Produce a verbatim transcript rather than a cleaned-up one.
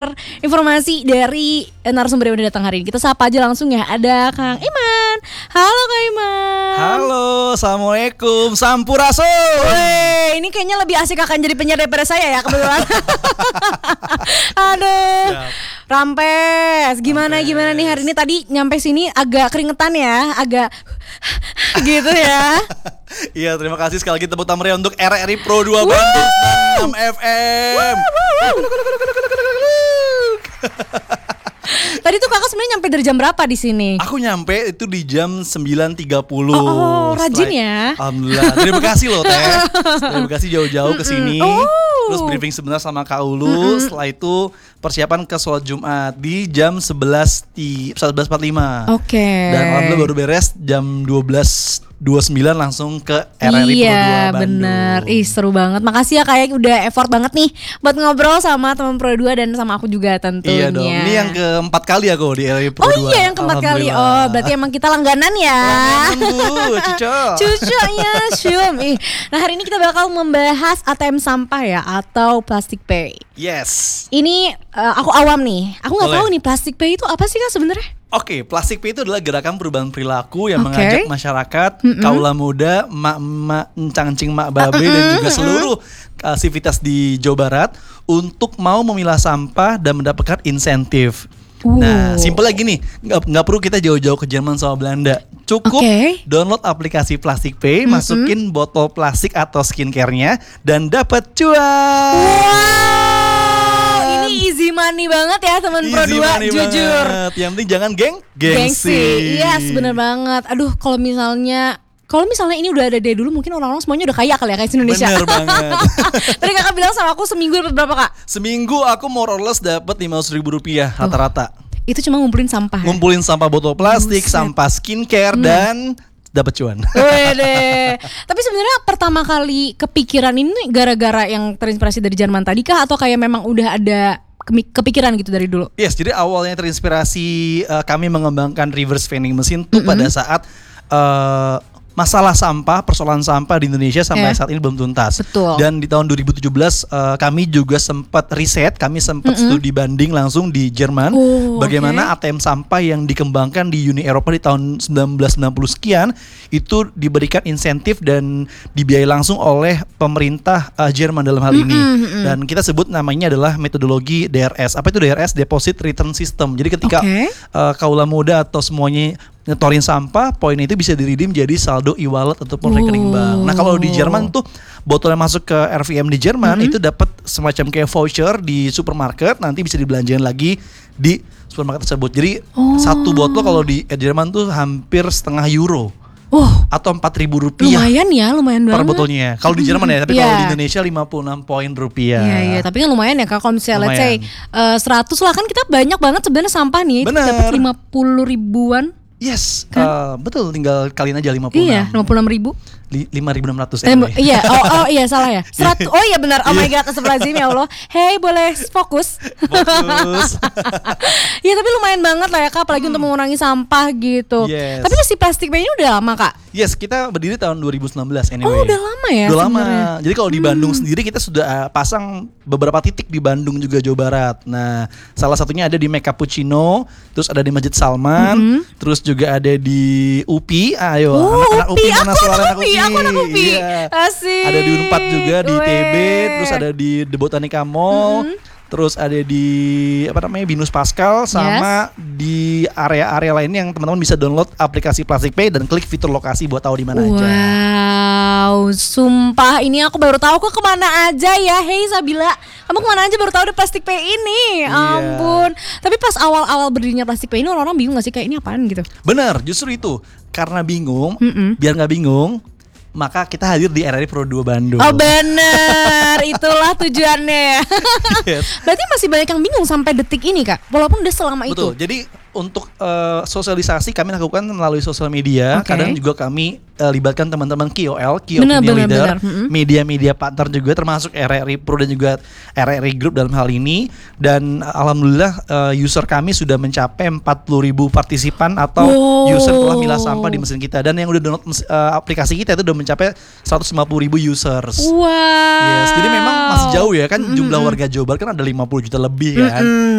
mendengar informasi dari narasumber yang udah datang hari ini. Kita sapa aja langsung ya. Ada Kang Iman. Halo Kang Iman. Halo, assalamualaikum, sampurasun. Woi, ini kayaknya lebih asik akan jadi penyiar daripada saya ya kebetulan. Aduh. Siap. Rampes, gimana Rampes. Gimana nih hari ini? Tadi nyampe sini agak keringetan ya, agak gitu ya. Iya, terima kasih sekali lagi tepuk tangan meriah untuk R R I Pro dua Bandung enam F M. Tadi tuh kakak sebenarnya nyampe dari jam berapa di sini? Aku nyampe itu di jam sembilan tiga puluh. Oh, oh rajin ya. Alhamdulillah. Dari Bekasi loh Teh. Dari Bekasi jauh-jauh ke sini. Oh. Terus briefing sebentar sama Kak Ulu. Mm-mm. Setelah itu persiapan ke sholat Jumat di jam sebelas empat puluh lima. Oke. Okay. Dan alhamdulillah baru beres jam dua belas dua puluh sembilan langsung ke R R I Pro dua iya, Bandung. Bener. Ih seru banget. Makasih ya kayak udah effort banget nih buat ngobrol sama teman Pro dua dan sama aku juga tentunya. Iya dong. Ini yang keempat kali aku di R R I Pro oh, dua. Oh iya yang keempat kali. Oh berarti emang kita langganan ya. Langganan Bu, cucu. Cucunya Syum. Ih. Nah hari ini kita bakal membahas A T M sampah ya atau plastic pay. Yes. Ini uh, aku awam nih. Aku nggak tahu nih plastic pay itu apa sih Kak sebenarnya? Oke, okay, plastic pay itu adalah gerakan perubahan perilaku yang okay. mengajak masyarakat, mm-hmm. kaula muda, mak-mak, encang-encing mak babe mm-hmm. dan juga seluruh aktivitas di Jawa Barat untuk mau memilah sampah dan mendapatkan insentif. Uh. Nah, simpel lagi nih, nggak nggak perlu kita jauh-jauh ke Jerman sama Belanda. Cukup okay. download aplikasi Plastic Pay, mm-hmm. masukin botol plastik atau skincare-nya dan dapat cuan. Wow. Easy money banget ya teman Pro dua, jujur. Banget. Yang penting jangan geng, gengsi. Gengsi. Yes, bener banget. Aduh, kalau misalnya kalau misalnya ini udah ada dari dulu, mungkin orang-orang semuanya udah kaya kali ya kayak Indonesia. Bener banget. Tadi kakak bilang sama aku seminggu dapat berapa Kak? Seminggu aku more or less dapat lima ratus ribu rupiah rata-rata. Oh, itu cuma ngumpulin sampah. Ngumpulin ya? Sampah botol plastik, Buset. sampah skincare hmm. dan dapat cuan. Wede. Tapi sebenarnya pertama kali kepikiran ini gara-gara yang terinspirasi dari Jerman tadi kah atau kayak memang udah ada kepikiran gitu dari dulu? Yes, jadi awalnya terinspirasi uh, kami mengembangkan reverse vending machine tuh mm-hmm. pada saat uh, masalah sampah, persoalan sampah di Indonesia sampai yeah. saat ini belum tuntas. Betul. Dan di tahun dua ribu tujuh belas uh, kami juga sempat riset, kami sempat mm-hmm. studi banding langsung di Jerman oh, bagaimana okay. A T M sampah yang dikembangkan di Uni Eropa di tahun sembilan belas sembilan puluh sekian itu diberikan insentif dan dibiayai langsung oleh pemerintah uh, Jerman dalam hal ini. Mm-hmm. Dan kita sebut namanya adalah metodologi D R S. Apa itu D R S? Deposit Return System. Jadi ketika okay. uh, kaula muda atau semuanya ngetorin sampah, poin itu bisa di-redeem jadi saldo e-wallet ataupun rekening bank. Nah kalau di Jerman tuh botol yang masuk ke R V M di Jerman mm-hmm. itu dapat semacam kayak voucher di supermarket, nanti bisa dibelanjain lagi di supermarket tersebut. Jadi oh. satu botol kalau di Jerman tuh hampir setengah euro. Oh, atau empat ribu rupiah. Lumayan ya, lumayan banget. Per botolnya. Kalau di Jerman ya, tapi yeah. kalau di Indonesia lima puluh enam poin rupiah. Iya, yeah, iya, yeah. tapi kan lumayan ya Kak. Kalau misalnya let's say uh, seratus lah kan kita banyak banget sebenarnya sampah nih. Bener. Dapat lima puluh ribuan. Yes, kan? uh, betul. Tinggal kaliin aja lima puluh enam. Iya, lima puluh enam ribu. lima ribu enam ratus eh, iya, oh, oh iya salah ya. seratus Oh iya benar. Oh my god, astagfirullahaladzim ya Allah. Hey, boleh fokus. Fokus. Ya tapi lumayan banget lah ya Kak, apalagi hmm. untuk mengurangi sampah gitu. Yes. Tapi si plastic pay ini udah lama Kak? Yes, kita berdiri tahun dua ribu sembilan belas anyway. Oh, udah lama ya. Udah lama. Jadi kalau di Bandung hmm. sendiri kita sudah uh, pasang beberapa titik di Bandung juga Jawa Barat. Nah, salah satunya ada di Mekapuccino, terus ada di Masjid Salman, mm-hmm. terus juga ada di U P I. Ayo, oh, anak-anak U P I, mana suara anak U P I? Aku anak U P I. Iya. Asik. Ada di Unpad juga di I T B, terus ada di The Botanica Mall. Mm-hmm. Terus ada di apa namanya Binus Pascal sama yes. di area-area lainnya yang teman-teman bisa download aplikasi Plastic Pay dan klik fitur lokasi buat tahu di mana wow, aja. Wow, sumpah ini aku baru tahu kok kemana aja ya. Hey Sabila, kamu kemana aja baru tahu ada Plastic Pay ini? Iya. Ampun. Tapi pas awal-awal berdirinya Plastic Pay ini orang-orang bingung gak sih kayak ini apaan gitu? Bener, justru itu karena bingung, Mm-mm. biar nggak bingung. Maka kita hadir di R R I Pro dua Bandung. Oh benar, itulah tujuannya. Yes. Berarti masih banyak yang bingung sampai detik ini Kak, walaupun udah selama Betul. itu. Jadi untuk uh, sosialisasi kami lakukan melalui sosial media. Okay. Kadang juga kami uh, libatkan teman-teman K O L, Key bener, Opinion bener, Leader, bener. Mm-hmm. media-media partner juga termasuk R R I Pro dan juga R R I Group dalam hal ini. Dan uh, alhamdulillah uh, user kami sudah mencapai empat puluh ribu partisipan atau oh. user telah milah sampah di mesin kita. Dan yang udah download uh, aplikasi kita itu udah mencapai seratus lima puluh ribu users. Wow. Yes, jadi memang masih jauh ya kan, mm-hmm. jumlah warga Jawa Barat kan ada lima puluh juta lebih kan. Mm-hmm.